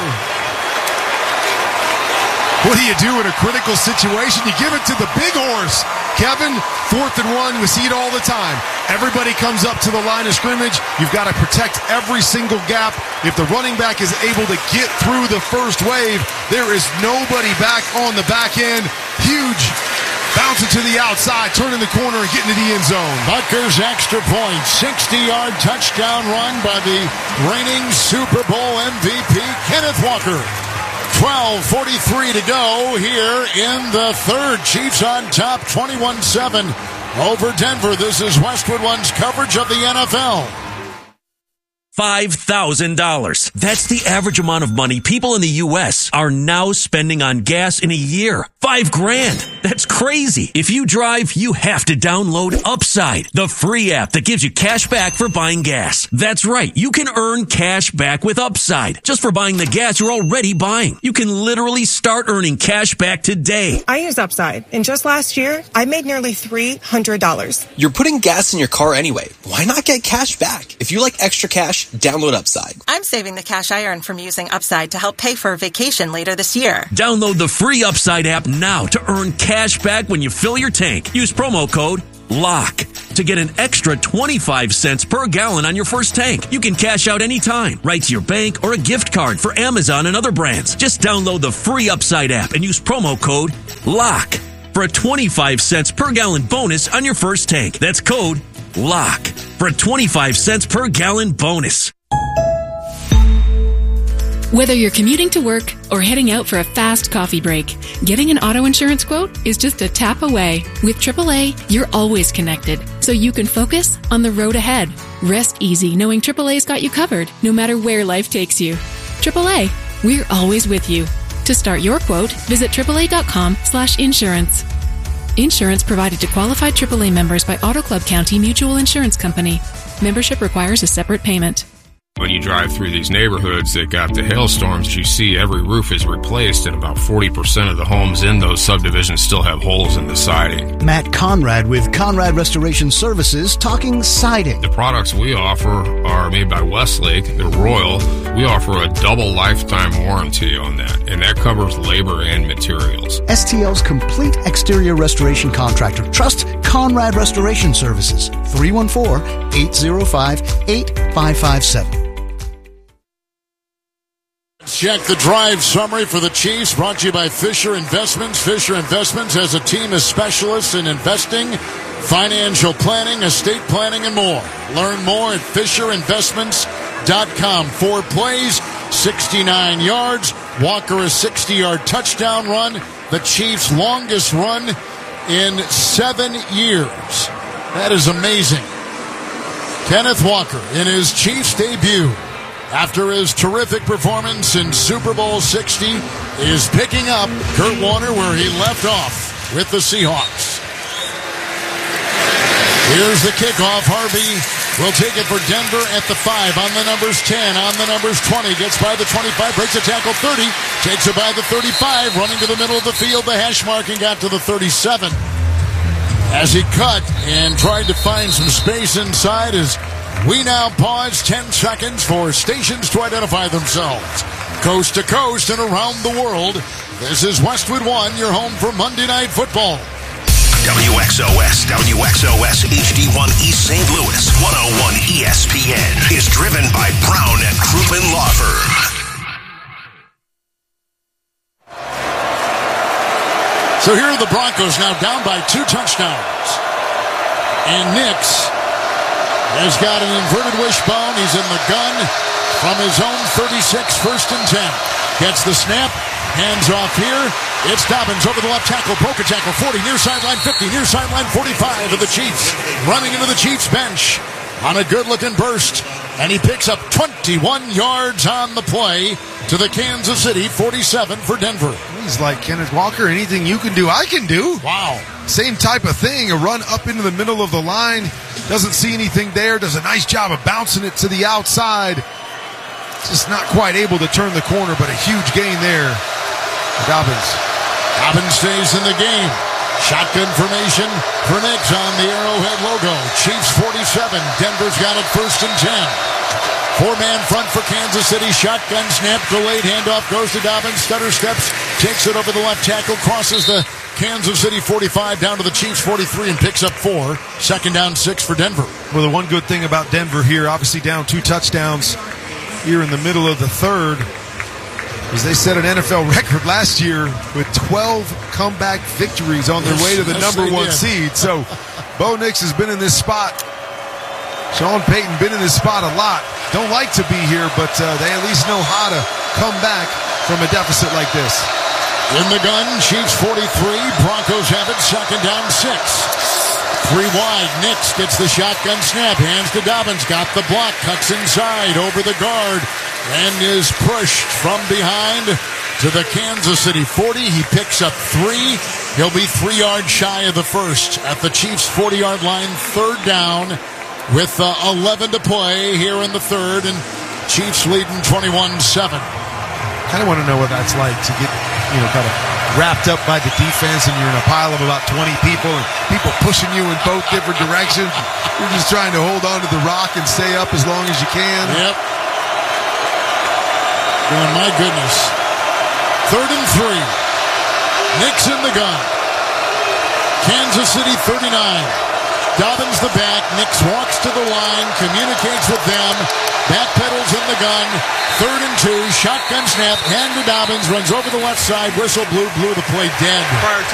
What do you do in a critical situation? You give it to the big horse. Kevin, fourth and one, we see it all the time. Everybody comes up to the line of scrimmage. You've got to protect every single gap. If the running back is able to get through the first wave, there is nobody back on the back end. Huge. Bouncing to the outside, turning the corner and getting to the end zone. Butker's extra point, sixty-yard touchdown run by the reigning Super Bowl M V P, Kenneth Walker. twelve forty-three to go here in the third. Chiefs on top, twenty-one seven over Denver. This is Westwood One's coverage of the N F L. five thousand dollars. That's the average amount of money people in the U S are now spending on gas in a year. Five grand. That's crazy. If you drive, you have to download Upside, the free app that gives you cash back for buying gas. That's right. You can earn cash back with Upside just for buying the gas you're already buying. You can literally start earning cash back today. I use Upside, and just last year, I made nearly three hundred dollars. You're putting gas in your car anyway. Why not get cash back? If you like extra cash, download Upside. I'm saving the cash I earn from using Upside to help pay for a vacation later this year. Download the free Upside app now to earn cash back when you fill your tank. Use promo code LOCK. to get an extra twenty-five cents per gallon on your first tank. You can cash out anytime, right to your bank or a gift card for Amazon and other brands. Just download the free Upside app and use promo code LOCK for a twenty-five cents per gallon bonus on your first tank. That's code LOCK for a twenty-five cents per gallon bonus. Whether you're commuting to work or heading out for a fast coffee break, getting an auto insurance quote is just a tap away. With triple A, you're always connected, so you can focus on the road ahead. Rest easy knowing triple A's got you covered, no matter where life takes you. triple A, we're always with you. To start your quote, visit triple A dot com slash insurance. Insurance provided to qualified triple A members by Auto Club County Mutual Insurance Company. Membership requires a separate payment. When you drive through these neighborhoods that got the hailstorms, you see every roof is replaced, and about forty percent of the homes in those subdivisions still have holes in the siding. Matt Conrad with Conrad Restoration Services talking siding. The products we offer are made by Westlake. They're Royal. We offer a double lifetime warranty on that, and that covers labor and materials. S T L's complete exterior restoration contractor. Trust Conrad Restoration Services. three one four, eight zero five, eight five five seven. Check the drive summary for the Chiefs, brought to you by Fisher Investments. Fisher Investments has a team of specialists in investing, financial planning, estate planning, and more. Learn more at fisher investments dot com. Four plays, sixty-nine yards. Walker a sixty-yard touchdown run. The Chiefs' longest run in seven years. That is amazing. Kenneth Walker in his Chiefs debut, after his terrific performance in Super Bowl sixty, is picking up Kurt Warner where he left off with the Seahawks. Here's the kickoff. Harvey will take it for Denver at the five, on the numbers ten, on the numbers twenty, gets by the twenty-five, breaks a tackle thirty, takes it by the thirty-five, running to the middle of the field, the hash mark, and got to the thirty-seven. As he cut and tried to find some space inside, as we now pause ten seconds for stations to identify themselves. Coast to coast and around the world, this is Westwood One, your home for Monday Night Football. W X O S, W X O S H D one East Saint Louis, one oh one E S P N is driven by Brown and Crouppen Law Firm. So here are the Broncos now down by two touchdowns. And Nix has got an inverted wishbone. He's in the gun from his own thirty-six, first and ten. Gets the snap, hands off here. It's Dobbins over the left tackle, broke a tackle, forty, near sideline fifty, near sideline forty-five of the Chiefs. Running into the Chiefs bench on a good-looking burst. And he picks up twenty-one yards on the play to the Kansas City forty-seven for Denver. He's like, Kenneth Walker, anything you can do, I can do. Wow. Same type of thing, a run up into the middle of the line. Doesn't see anything there, does a nice job of bouncing it to the outside. Just not quite able to turn the corner, but a huge gain there. Dobbins. Dobbins stays in the game. Shotgun formation for Nix on the Arrowhead logo. Chiefs forty-seven. Denver's got it first and ten. Four-man front for Kansas City. Shotgun snap, delayed handoff, goes to Dobbins. Stutter steps, takes it over the left tackle, crosses the Kansas City forty-five down to the Chiefs forty-three and picks up four. Second down, six for Denver. Well, the one good thing about Denver here, obviously down two touchdowns here in the middle of the third, is they set an N F L record last year with twelve comeback victories on their way to the yes, number one did. seed. So Bo Nix has been in this spot. Sean Payton been in this spot a lot. Don't like to be here, but uh, they at least know how to come back from a deficit like this. In the gun, Chiefs forty-three. Broncos have it, second down, six. Three wide. Nix gets the shotgun snap. Hands to Dobbins. Got the block. Cuts inside over the guard. And is pushed from behind to the Kansas City forty. He picks up three. He'll be three yards shy of the first at the Chiefs' forty-yard line. Third down with uh, eleven to play here in the third. And Chiefs leading twenty-one seven. Kind of want to know what that's like to get, you know, kind of wrapped up by the defense and you're in a pile of about twenty people and people pushing you in both different directions. You're just trying to hold on to the rock and stay up as long as you can. Yep. Going, my goodness. Third and three. Nix in the gun. Kansas City thirty-nine. Dobbins the back. Nix walks to the line, communicates with them, backpedals in the gun. Third and two, shotgun snap, hand to Dobbins, runs over the left side, whistle blew, blew the play dead. Prior